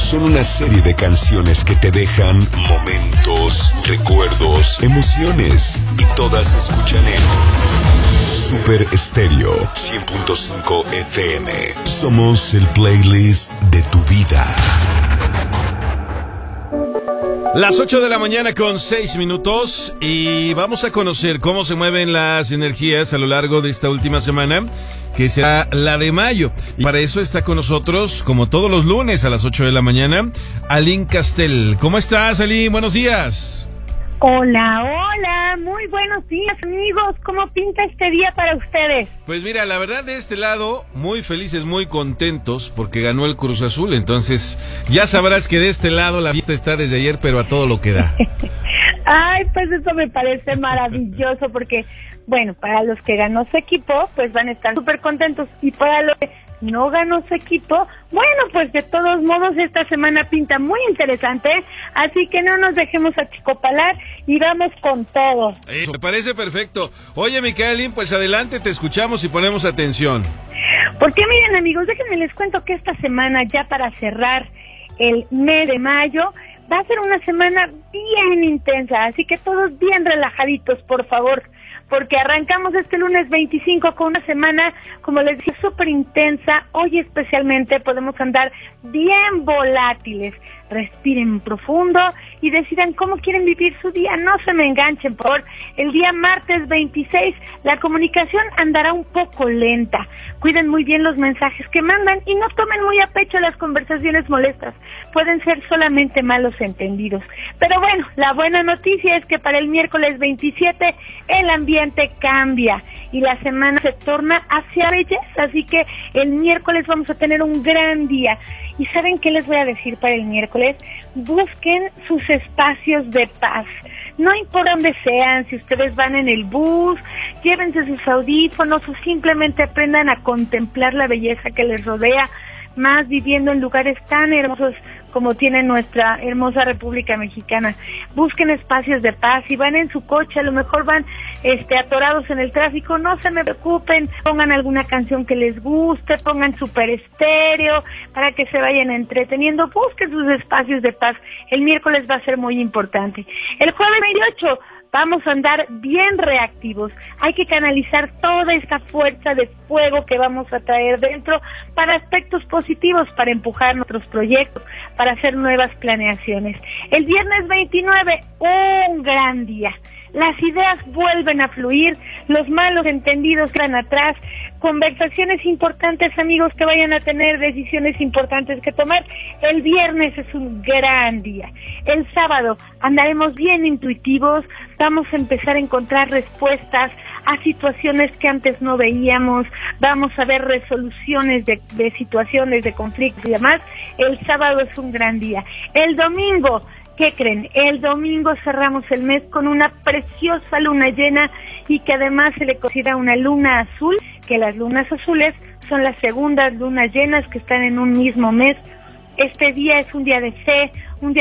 son una serie de canciones que te dejan momentos, recuerdos, emociones y todas se escuchan en Super Estéreo 100.5 FM. Somos el playlist de tu vida. Las 8 de la mañana con 6 minutos y vamos a conocer cómo se mueven las energías a lo largo de esta última semana, que será la de mayo. Y para eso está con nosotros, como todos los lunes a las 8 de la mañana, Aline Castel. ¿Cómo estás, Aline? Buenos días. Hola, muy buenos días, amigos. ¿Cómo pinta este día para ustedes? Pues mira, la verdad de este lado, muy felices, muy contentos porque ganó el Cruz Azul. Entonces, ya sabrás que de este lado la fiesta está desde ayer, pero a todo lo que da. Ay, pues eso me parece maravilloso porque, bueno, para los que ganó su equipo, pues van a estar súper contentos. Y para los que no ganó su equipo, bueno, pues de todos modos esta semana pinta muy interesante, así que no nos dejemos achicopalar y vamos con todo. Eso, me parece perfecto. Oye, Micaelín, pues adelante, te escuchamos y ponemos atención. Porque miren, amigos, déjenme les cuento que esta semana, ya para cerrar el mes de mayo, va a ser una semana bien intensa, así que todos bien relajaditos, por favor, porque arrancamos este lunes 25 con una semana, como les dije, súper intensa. Hoy especialmente podemos andar bien volátiles. Respiren profundo y decidan cómo quieren vivir su día. No se me enganchen, por favor. El día martes 26, la comunicación andará un poco lenta. Cuiden muy bien los mensajes que mandan y no tomen muy a pecho las conversaciones molestas. Pueden ser solamente malos entendidos. Pero bueno, la buena noticia es que para el miércoles 27 el ambiente cambia y la semana se torna hacia belleza. Así que el miércoles vamos a tener un gran día. ¿Y saben qué les voy a decir para el miércoles? Busquen sus espacios de paz. No importa dónde sean, si ustedes van en el bus, llévense sus audífonos o simplemente aprendan a contemplar la belleza que les rodea, más viviendo en lugares tan hermosos como tiene nuestra hermosa República Mexicana. Busquen espacios de paz. Si van en su coche, a lo mejor van atorados en el tráfico, no se me preocupen, pongan alguna canción que les guste, pongan Super Estéreo para que se vayan entreteniendo, busquen sus espacios de paz. El miércoles va a ser muy importante. El jueves 28 vamos a andar bien reactivos. Hay que canalizar toda esta fuerza de fuego que vamos a traer dentro para aspectos positivos, para empujar nuestros proyectos, para hacer nuevas planeaciones. El viernes 29, un gran día. Las ideas vuelven a fluir, los malos entendidos quedan atrás, conversaciones importantes, amigos, que vayan a tener decisiones importantes que tomar. El viernes es un gran día. El sábado andaremos bien intuitivos, vamos a empezar a encontrar respuestas a situaciones que antes no veíamos, vamos a ver resoluciones de situaciones, de conflictos y demás. El sábado es un gran día. El domingo, ¿qué creen? El domingo cerramos el mes con una preciosa luna llena y que además se le considera una luna azul, que las lunas azules son las segundas lunas llenas que están en un mismo mes. Este día es un día de fe, un día